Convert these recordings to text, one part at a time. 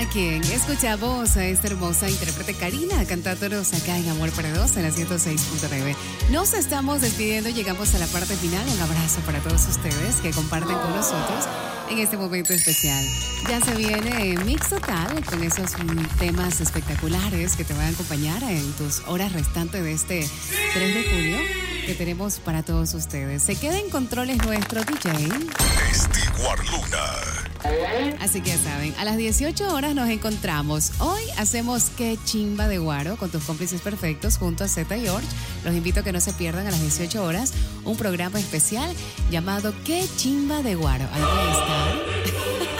quién? Escuchamos a esta hermosa intérprete Karina cantándonos acá en Amor para Dos en la 106.9. Nos estamos despidiendo, llegamos a la parte final. Un abrazo para todos ustedes que comparten con nosotros en este momento especial. Ya se viene Mix Total con esos temas espectaculares que te van a acompañar en tus horas restantes de este 3 de julio que tenemos para todos ustedes. Se queda en controles nuestro DJ Stewart Luna. Así que ya saben, a las 18 horas nos encontramos. Hoy hacemos Qué Chimba de Guaro con tus cómplices perfectos junto a Zeta y George. Los invito a que no se pierdan a las 18 horas un programa especial llamado Qué Chimba de Guaro. Ahí voy a estar.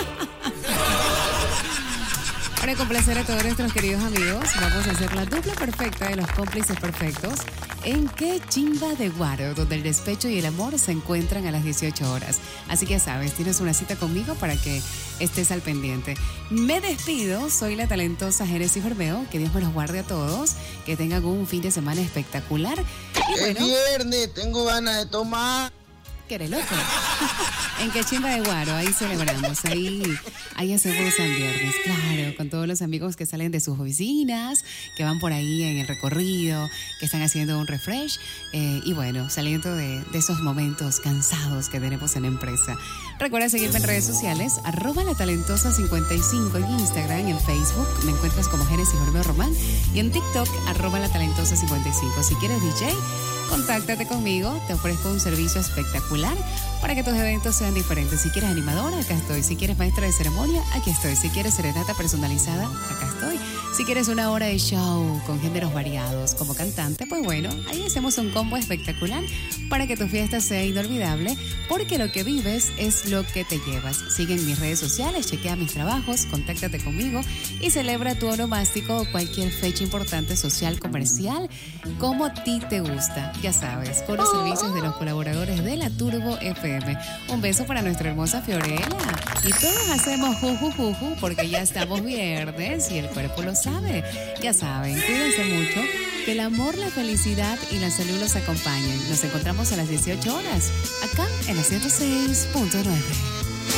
Para complacer a todos nuestros queridos amigos, vamos a hacer la dupla perfecta de los cómplices perfectos en Qué Chimba de Guaro, donde el despecho y el amor se encuentran a las 18 horas. Así que ya sabes, tienes una cita conmigo para que estés al pendiente. Me despido, soy la talentosa Génesis Bermeo, que Dios me los guarde a todos, que tengan un fin de semana espectacular. Y bueno, es viernes, tengo ganas de tomar. ¿Qué eres loco? En Qué Chimba de Guaro, ahí celebramos, ahí hacemos el viernes, claro, con todos los amigos que salen de sus oficinas, que van por ahí en el recorrido, que están haciendo un refresh, y bueno, saliendo de esos momentos cansados que tenemos en la empresa. Recuerda seguirme en redes sociales, @latalentosa55 en Instagram, en Facebook, me encuentras como Génesis Bermeo Román, y en TikTok, @latalentosa55. Si quieres DJ, contáctate conmigo, te ofrezco un servicio espectacular para que tus eventos sean diferentes. Si quieres animadora, acá estoy. Si quieres maestra de ceremonia, aquí estoy. Si quieres serenata personalizada, acá estoy. Si quieres una hora de show con géneros variados como cantante, pues bueno, ahí hacemos un combo espectacular para que tu fiesta sea inolvidable, porque lo que vives es lo que te llevas. Sigue en mis redes sociales, chequea mis trabajos, contáctate conmigo y celebra tu onomástico o cualquier fecha importante social, comercial, como a ti te gusta. Ya sabes, con los servicios de los colaboradores de la Turbo FM. Un beso para nuestra hermosa Fiorella. Y todos hacemos juju porque ya estamos viernes y el cuerpo lo sabe. Ya saben, cuídense mucho, que el amor, la felicidad y la salud los acompañen. Nos encontramos a las 18 horas, acá en la 106.9.